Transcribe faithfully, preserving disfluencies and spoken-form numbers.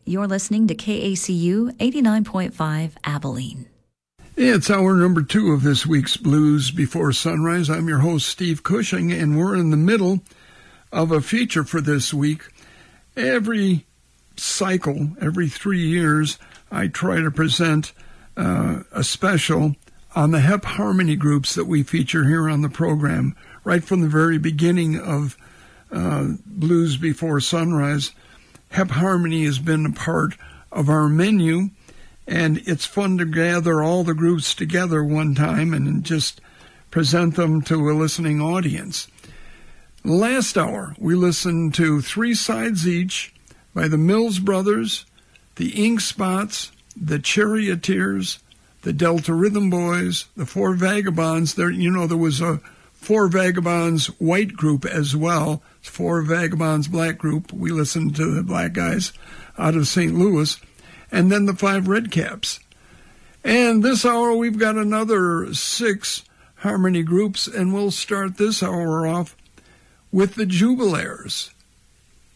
You're listening to K A C U eighty-nine point five Abilene. It's hour number two of this week's Blues Before Sunrise. I'm your host, Steve Cushing, and we're in the middle of a feature for this week. Every cycle, every three years, I try to present uh, a special on the Hep Harmony groups that we feature here on the program. Right from the very beginning of uh, Blues Before Sunrise, Hep Harmony has been a part of our menu, and it's fun to gather all the groups together one time and just present them to a listening audience. Last hour, we listened to Three Sides Each by the Mills Brothers, the Ink Spots, the Charioteers, the Delta Rhythm Boys, the Four Vagabonds. There, you know, there was a Four Vagabonds white group as well. Four Vagabonds black group. We listened to the black guys out of Saint Louis. And then the Five Redcaps. And this hour, we've got another six harmony groups, and we'll start this hour off with the Jubilaires.